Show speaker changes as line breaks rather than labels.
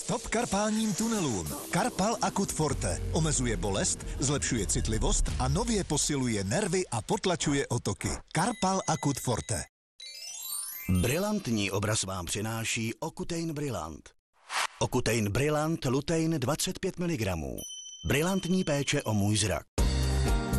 Stop karpálním tunelům. Karpal Akut Forte omezuje bolest, zlepšuje citlivost a nově posiluje nervy a potlačuje otoky. Karpal Akut Forte.
Brilantní obraz vám přináší Okutein Brillant. Okutein Brillant lutein 25 mg. Brilantní péče o můj zrak.